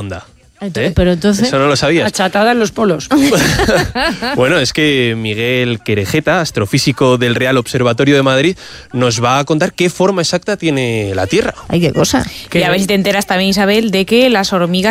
redonda. Pero entonces... ¿Eso no lo sabías? Achatada en los polos. Bueno, es que Miguel Querejeta, astrofísico del Real Observatorio de Madrid, nos va a contar qué forma exacta tiene la Tierra. Ay, qué cosa. Y a ver si te enteras también, Isabel, de que las hormigas